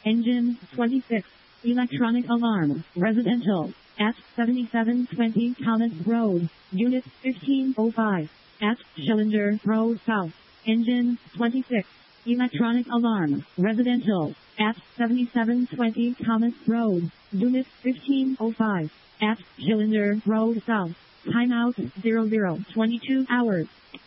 Engine 26. Electronic alarm. Residential. At 7720 Thomas Road. Unit 1505. At Schillinger Road South. Engine 26. Electronic alarm. Residential. At 7720 Thomas Road. Unit 1505. At Schillinger Road South. Timeout 0022 hours.